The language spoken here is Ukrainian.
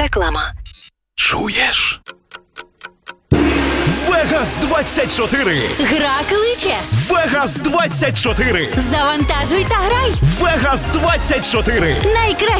Реклама. Чуєш? Вегас 24. Гра кличе. Вегас 24. Завантажуй та грай. Вегас 24. Найкраще